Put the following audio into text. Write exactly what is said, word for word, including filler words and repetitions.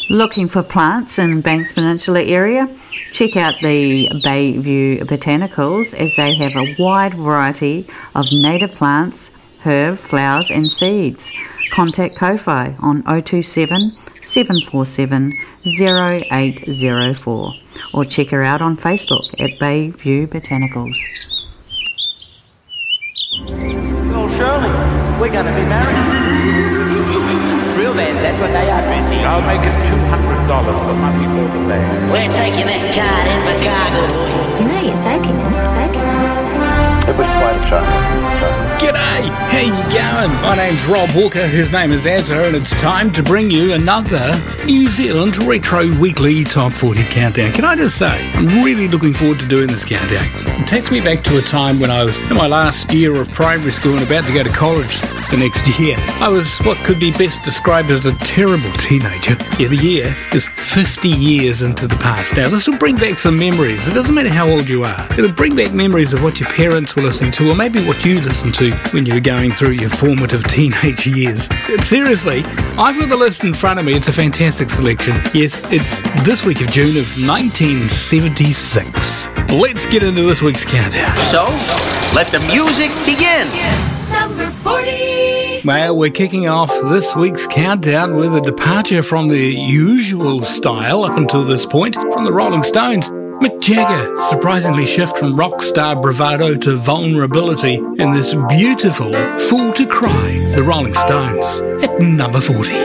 Looking for plants in Banks Peninsula area? Check out the Bayview Botanicals, as they have a wide variety of native plants, herb, flowers and seeds. Contact Ko-Fi on oh two seven, seven four seven, oh eight oh four or check her out on Facebook at Bayview Botanicals. Well, Shirley, we're going to be married. Real vans, that's what they are, Tracy. I'll make it two hundred dollars for money over there. We're taking that car in the cargo. You know you're soaking it, soaking it. It was quite a trip. G'day, how you going? My name's Rob Walker, his name is Azza, and it's time to bring you another New Zealand Retro Weekly Top forty Countdown. Can I just say, I'm really looking forward to doing this countdown. It takes me back to a time when I was in my last year of primary school and about to go to college the next year. I was what could be best described as a terrible teenager. Yeah, the year is fifty years into the past. Now, this will bring back some memories. It doesn't matter how old you are. It'll bring back memories of what your parents were listening to, or maybe what you listened to when you were going through your formative teenage years. Seriously, I've got the list in front of me. It's a fantastic selection. Yes, it's this week of June of nineteen seventy-six. Let's get into this week's countdown. So, let the music begin. Number forty. Well, we're kicking off this week's countdown with a departure from the usual style up until this point from the Rolling Stones. Mick Jagger surprisingly shift from rock star bravado to vulnerability in this beautiful Fool to Cry, the Rolling Stones, at number forty.